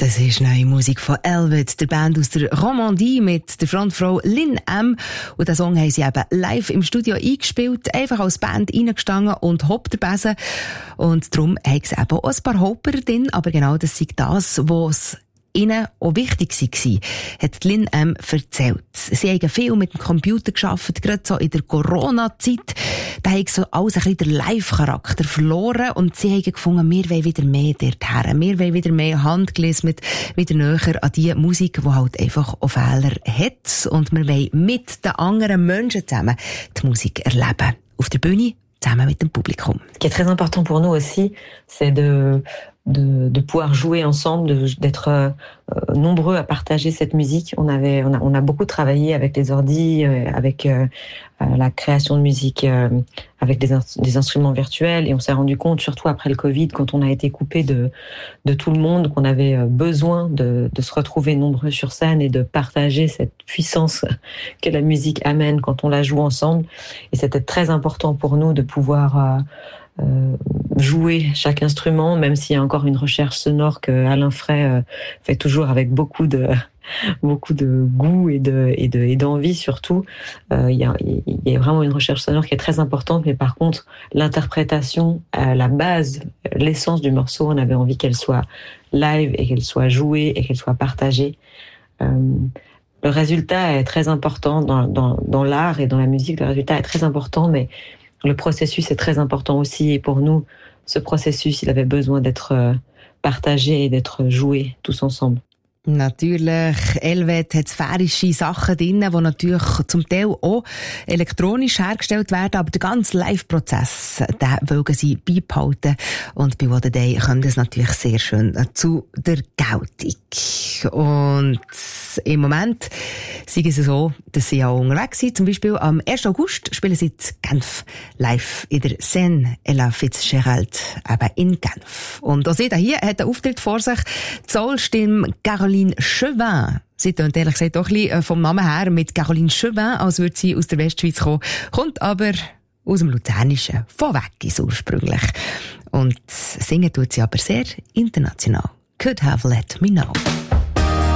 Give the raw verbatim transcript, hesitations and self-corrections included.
Das ist neue Musik von Elvet, der Band aus der Romandie mit der Frontfrau Lynn M. Und den Song haben sie eben live im Studio eingespielt, einfach als Band reingestanden und Hopp der Besen. Und darum haben sie eben auch ein paar Hopper drin, aber genau das ist das, was ihnen auch wichtig war, hat Lynn M. erzählt. Sie haben viel mit dem Computer gearbeitet, gerade so in der Corona-Zeit. Da haben so alles ein bisschen den Live-Charakter verloren und sie haben gefunden, wir wollen wieder mehr dorthin. Wir wollen wieder mehr handgelismet, wieder näher an die Musik, die halt einfach auch Fehler hat. Und wir wollen mit den anderen Menschen zusammen die Musik erleben. Auf der Bühne, zusammen mit dem Publikum. Ce qui est très important pour nous aussi, c'est de De, de pouvoir jouer ensemble, de, d'être euh, nombreux à partager cette musique. On avait, on a, on a beaucoup travaillé avec les ordis, euh, avec euh, la création de musique, euh, avec des, in- des instruments virtuels, et on s'est rendu compte, surtout après le Covid, quand on a été coupé de, de tout le monde, qu'on avait besoin de, de se retrouver nombreux sur scène et de partager cette puissance que la musique amène quand on la joue ensemble. Et c'était très important pour nous de pouvoir euh, Euh, jouer chaque instrument, même s'il y a encore une recherche sonore que Alain Frey euh, fait toujours avec beaucoup de beaucoup de goût et de et de et d'envie surtout. Euh, il y a il y a vraiment une recherche sonore qui est très importante, mais par contre l'interprétation, euh, la base, l'essence du morceau, on avait envie qu'elle soit live et qu'elle soit jouée et qu'elle soit partagée. Euh, le résultat est très important dans dans dans l'art et dans la musique. Le résultat est très important, mais le processus est très important aussi, et pour nous, ce processus, il avait besoin d'être partagé et d'être joué tous ensemble. Natürlich, Elvet hat sphärische Sachen drin, die natürlich zum Teil auch elektronisch hergestellt werden, aber der ganze Live-Prozess, den wollen sie beibehalten. Und bei What a Day kommt es natürlich sehr schön zu der Geltung. Und im Moment sind es so, dass sie auch unterwegs sind. Zum Beispiel am ersten August spielen sie in Genf live in der Scène Ella Fitzgerald, eben in Genf. Und auch sie hier hat einen Auftritt vor sich. Die Soul-Stimme Caroline Chauvin. Sie tönt ehrlich gesagt auch ein bisschen vom Namen her mit Caroline Chauvin, als würde sie aus der Westschweiz kommen, kommt aber aus dem Luzernischen, von Weggis ursprünglich. Und singen tut sie aber sehr international. Could have let me know.